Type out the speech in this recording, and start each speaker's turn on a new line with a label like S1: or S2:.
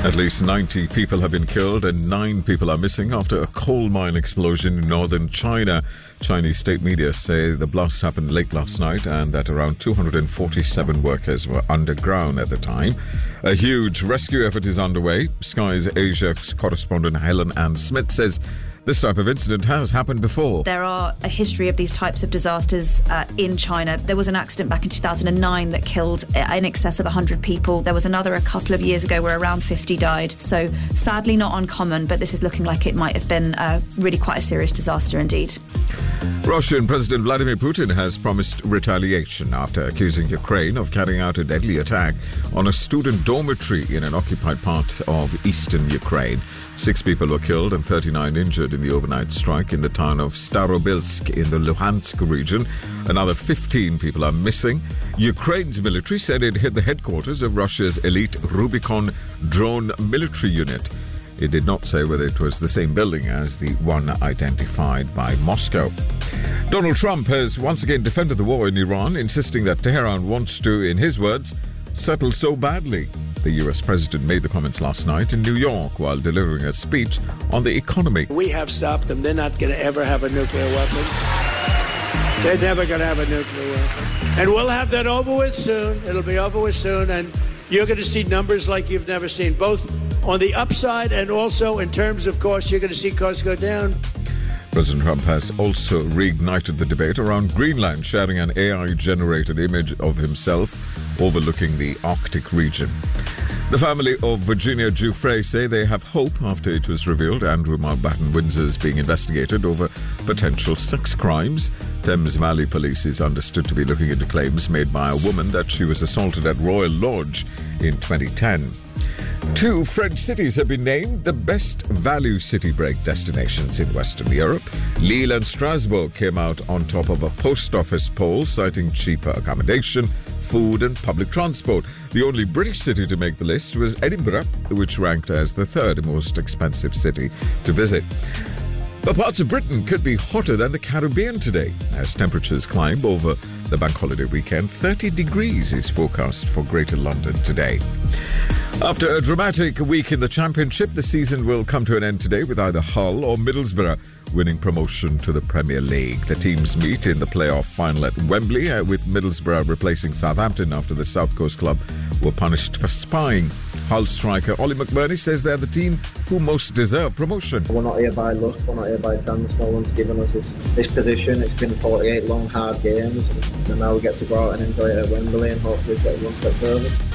S1: At least 90 people have been killed and 9 people are missing after a coal mine explosion in northern China. Chinese state media say the blast happened late last night and that around 247 workers were underground at the time. A huge rescue effort is underway. Sky's Asia correspondent Helen Ann Smith says this type of incident has happened before.
S2: There are a history of these types of disasters in China. There was an accident back in 2009 that killed in excess of 100 people. There was another a couple of years ago where around 50 died. So sadly not uncommon, but this is looking like it might have been really quite a serious disaster indeed.
S1: Russian President Vladimir Putin has promised retaliation after accusing Ukraine of carrying out a deadly attack on a student dormitory in an occupied part of eastern Ukraine. 6 people were killed and 39 injured in the overnight strike in the town of Starobilsk in the Luhansk region. Another 15 people are missing. Ukraine's military said it hit the headquarters of Russia's elite Rubicon drone military unit. It did not say whether it was the same building as the one identified by Moscow. Donald Trump has once again defended the war in Iran, insisting that Tehran wants to, in his words, settle so badly. The US president made the comments last night in New York while delivering a speech on the economy.
S3: We have stopped them. They're not going to ever have a nuclear weapon. They're never going to have a nuclear weapon. And we'll have that over with soon. It'll be over with soon. And you're going to see numbers like you've never seen, both on the upside and also in terms of costs. You're going to see costs go down.
S1: President Trump has also reignited the debate around Greenland, sharing an AI-generated image of himself overlooking the Arctic region. The family of Virginia Giuffre say they have hope after it was revealed Andrew Mountbatten Windsor is being investigated over potential sex crimes. Thames Valley Police is understood to be looking into claims made by a woman that she was assaulted at Royal Lodge in 2010. 2 French cities have been named the best value city break destinations in Western Europe. Lille and Strasbourg came out on top of a post office poll citing cheaper accommodation, food and public transport. The only British city to make the list was Edinburgh, which ranked as the 3rd most expensive city to visit. But parts of Britain could be hotter than the Caribbean today as temperatures climb over the bank holiday weekend. 30 degrees is forecast for Greater London today. After a dramatic week in the Championship, the season will come to an end today with either Hull or Middlesbrough winning promotion to the Premier League. The teams meet in the playoff final at Wembley, with Middlesbrough replacing Southampton after the South Coast club were punished for spying. Hull striker Ollie McBurney says they're the team who most deserve promotion.
S4: We're not here by luck, we're not here by chance. No one's given us this position. It's been 48 long, hard games, and now we get to go out and enjoy it at Wembley and hopefully get one step further.